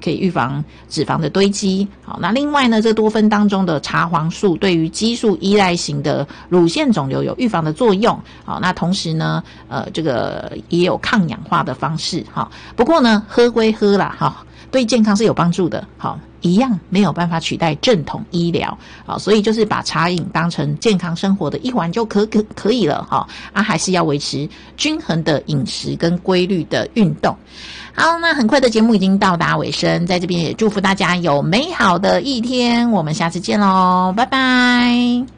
可以预防脂肪的堆积。好，那另外呢，这多酚当中的茶黄素对于激素依赖型的乳腺肿瘤有预防的作用。好，那同时呢，这个也有抗氧化的方式。好，不过呢，喝归喝啦，哈，对健康是有帮助的。好，一样没有办法取代正统医疗。好，所以就是把茶饮当成健康生活的一环就可以了。哈，还是要维持均衡的饮食跟规律的运动。好，那很快的节目已经到达尾声，在这边也祝福大家有美好的一天，我们下次见咯，拜拜。